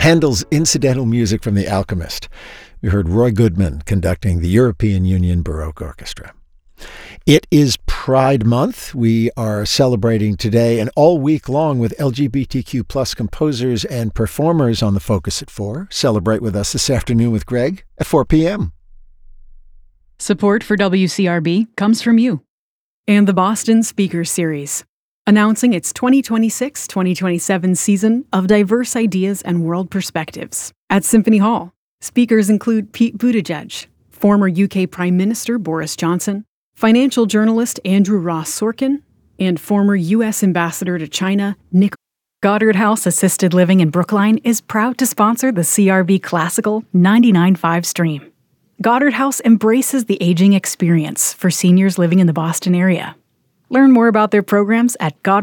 Handel's incidental music from The Alchemist. We heard Roy Goodman conducting the European Union Baroque Orchestra. It is Pride Month. We are celebrating today and all week long with LGBTQ plus composers and performers on the Focus at 4. Celebrate with us this afternoon with Greg at 4 p.m. Support for WCRB comes from you and the Boston Speakers Series, announcing its 2026-2027 season of diverse ideas and world perspectives. At Symphony Hall, speakers include Pete Buttigieg, former UK Prime Minister Boris Johnson, financial journalist Andrew Ross Sorkin, and former U.S. Ambassador to China Nick. Goddard House Assisted Living in Brookline is proud to sponsor the CRB Classical 99.5 stream. Goddard House embraces the aging experience for seniors living in the Boston area. Learn more about their programs at Goddard.